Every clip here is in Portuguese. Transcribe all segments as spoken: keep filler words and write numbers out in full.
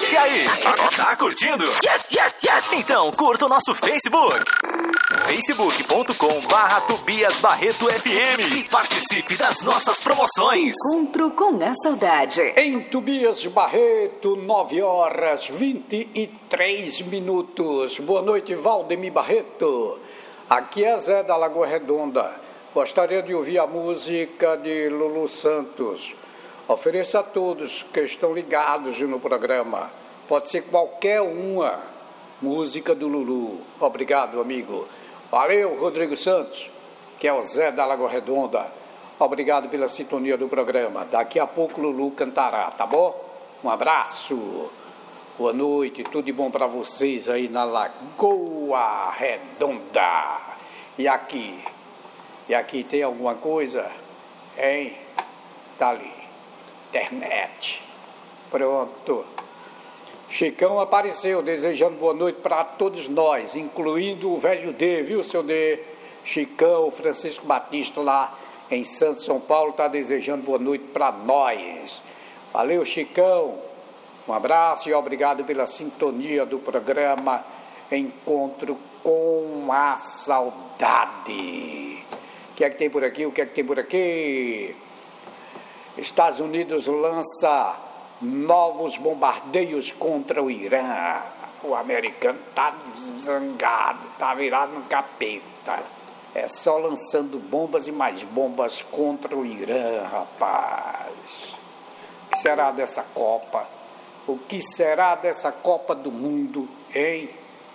E aí, tá curtindo? Yes, yes, yes! Então curta o nosso Facebook, facebook ponto com barra Tobias Barreto F M, e participe das nossas promoções. Encontro com a saudade. Em Tobias Barreto, nove horas vinte e três minutos. Boa noite, Valdemir Barreto. Aqui é Zé da Lagoa Redonda. Gostaria de ouvir a música de Lulu Santos. Ofereço a todos que estão ligados no programa. Pode ser qualquer uma música do Lulu. Obrigado, amigo. Valeu, Rodrigo Santos, que é o Zé da Lagoa Redonda. Obrigado pela sintonia do programa. Daqui a pouco Lulu cantará, tá bom? Um abraço. Boa noite, tudo de bom para vocês aí na Lagoa Redonda. E aqui? E aqui tem alguma coisa? Hein? Tá ali. Internet. Pronto. Chicão apareceu, desejando boa noite para todos nós, incluindo o velho D, viu, seu D? Chicão, Francisco Batista lá em Santos, São Paulo, está desejando boa noite para nós. Valeu, Chicão. Um abraço e obrigado pela sintonia do programa Encontro com a Saudade. O que é que tem por aqui? O que é que tem por aqui? Estados Unidos lança novos bombardeios contra o Irã. O americano está zangado, está virado no capeta. É só lançando bombas e mais bombas contra o Irã, rapaz. O que será dessa Copa? O que será dessa Copa do Mundo, hein?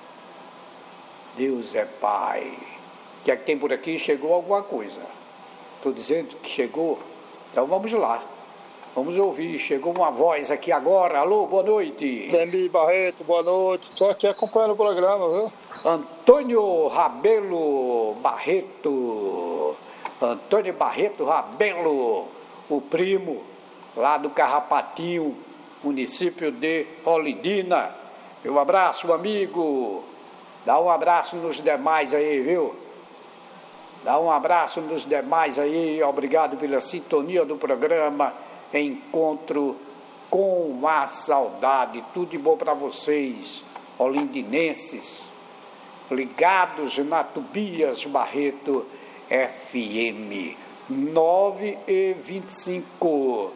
Deus é Pai. O que é que tem por aqui? Chegou alguma coisa. Estou dizendo que chegou. Então vamos lá. Vamos ouvir. Chegou uma voz aqui agora. Alô, boa noite. Valdemir Barreto, boa noite. Estou aqui acompanhando o programa, viu? Antônio Rabelo Barreto. Antônio Barreto Rabelo, o primo lá do Carrapatinho, município de Olinda. Um abraço, amigo. Dá um abraço nos demais aí, viu? Dá um abraço nos demais aí. Obrigado pela sintonia do programa Encontro com a Saudade. Tudo de bom para vocês, olindinenses, ligados na Tobias Barreto F M nove e vinte e cinco.